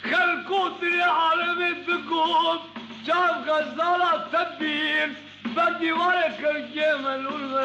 خلكوت حرمة بكم شاف غزالة تبين بدي ورك الجمل